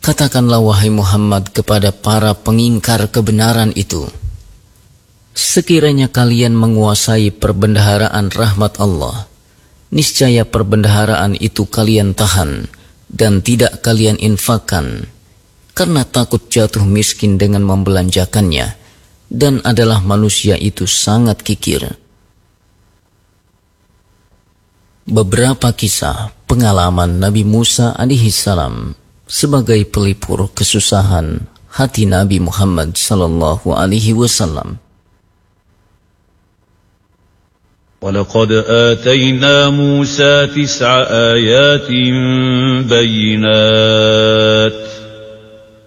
Katakanlah wahai Muhammad kepada para pengingkar kebenaran itu, sekiranya kalian menguasai perbendaharaan rahmat Allah, niscaya perbendaharaan itu kalian tahan dan tidak kalian infakkan, karena takut jatuh miskin dengan membelanjakannya, dan adalah manusia itu sangat kikir. Beberapa kisah pengalaman Nabi Musa alaihissalam sebagai pelipur kesusahan hati Nabi Muhammad sallallahu alaihi wasallam. وَلَقَدْ آتَيْنَا مُوسَى 9 آيَاتٍ بَيِّنَاتٍ